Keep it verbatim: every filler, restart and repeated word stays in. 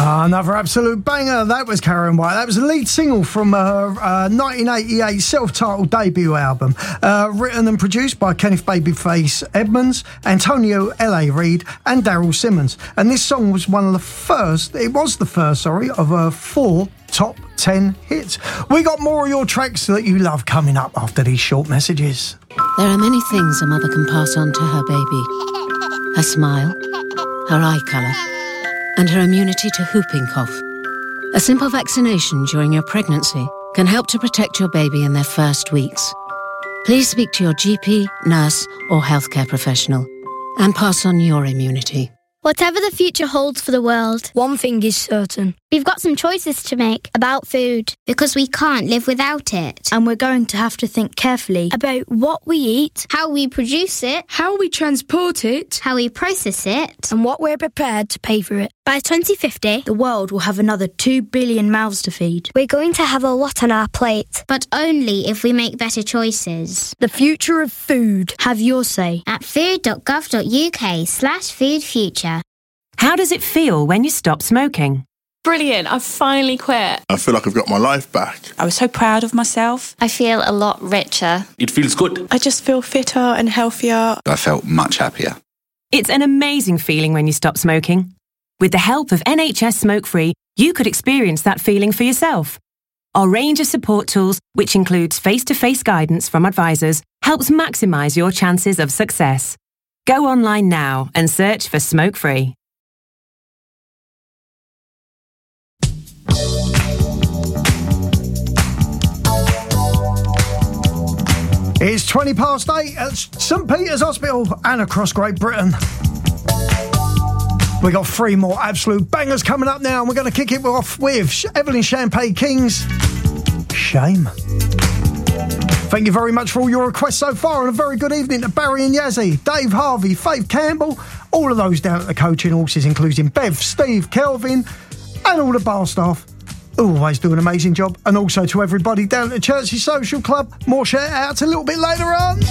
Ah, another absolute banger. That was Karen White. That was the lead single from her uh, nineteen eighty-eight self-titled debut album, uh, written and produced by Kenneth Babyface Edmonds, Antonio L A. Reid and Daryl Simmons. And this song was one of the first, it was the first, sorry, of her four top ten hits. We got more of your tracks that you love coming up after these short messages. There are many things a mother can pass on to her baby. Her smile, her eye colour, and her immunity to whooping cough. A simple vaccination during your pregnancy can help to protect your baby in their first weeks. Please speak to your G P, nurse, or healthcare professional and pass on your immunity. Whatever the future holds for the world, one thing is certain. We've got some choices to make about food, because we can't live without it. And we're going to have to think carefully about what we eat, how we produce it, how we transport it, how we process it, and what we're prepared to pay for it. By twenty fifty, the world will have another two billion mouths to feed. We're going to have a lot on our plate, but only if we make better choices. The future of food. Have your say at food.gov.uk slash food future. How does it feel when you stop smoking? Brilliant, I've finally quit. I feel like I've got my life back. I was so proud of myself. I feel a lot richer. It feels good. I just feel fitter and healthier. I felt much happier. It's an amazing feeling when you stop smoking. With the help of N H S Smoke Free, you could experience that feeling for yourself. Our range of support tools, which includes face-to-face guidance from advisors, helps maximise your chances of success. Go online now and search for Smoke Free. It's twenty past eight at St Peter's Hospital and across Great Britain. We got three more absolute bangers coming up now, and we're going to kick it off with Evelyn Champagne-King's Shame. Thank you very much for all your requests so far, and a very good evening to Barry and Yazzie, Dave Harvey, Faith Campbell, all of those down at the Coaching Horses, including Bev, Steve, Kelvin, and all the bar staff. Always do an amazing job. And also to everybody down at the Chertsey Social Club. More shout outs a little bit later on.